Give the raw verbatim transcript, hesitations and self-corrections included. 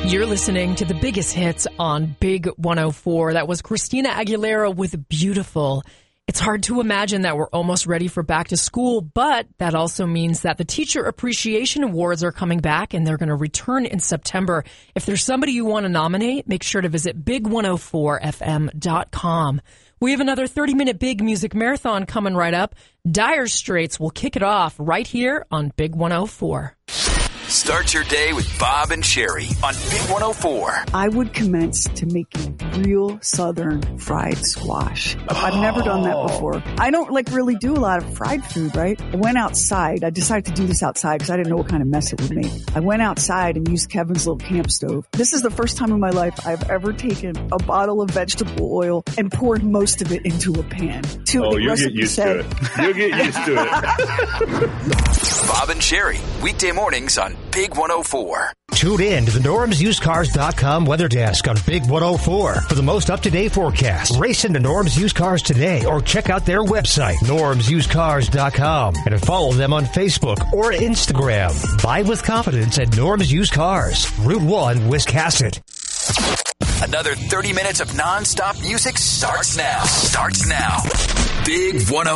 You're listening to the biggest hits on Big one oh four. That was Christina Aguilera with Beautiful. It's hard to imagine that we're almost ready for back to school, but that also means that the Teacher Appreciation Awards are coming back and they're going to return in September. If there's somebody you want to nominate, make sure to visit big one oh four f m dot com. We have another thirty-minute Big Music Marathon coming right up. Dire Straits will kick it off right here on Big one oh four. Start your day with Bob and Sherry on Big one oh four. I would commence to making real Southern fried squash. I've never done that before. I don't like really do a lot of fried food, right? I went outside. I decided to do this outside because I didn't know what kind of mess it would make. I went outside and used Kevin's little camp stove. This is the first time in my life I've ever taken a bottle of vegetable oil and poured most of it into a pan. To oh, you'll get used said, to it. You'll get used to it. Bob and Sherry, weekday mornings on Big one oh four. Tune in to the Norms Used Cars dot com weather desk on Big one oh four for the most up-to-date forecast. Race into Norms Used Cars today or check out their website, Norms Used Cars dot com, and follow them on Facebook or Instagram. Buy with confidence at Norms Used Cars, Route one, Wiscasset. Another thirty minutes of non-stop music starts now. Starts now. Big one oh four.